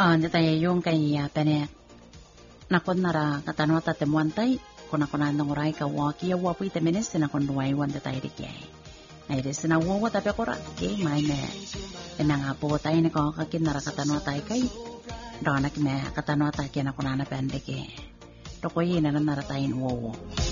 Tayo yung kay pene nakon nara katanwa ta temuan tay kuna nang uray ka waki wapi te menes na kon duway wan tay dike. Ay des na wo tapi ko ra ke mai me. Enang apo tay ne ko kakin nara katanwa tay kay. Dona ki me katanwa tay ke na kunana pendeke. Tokoy na nara tayin wo.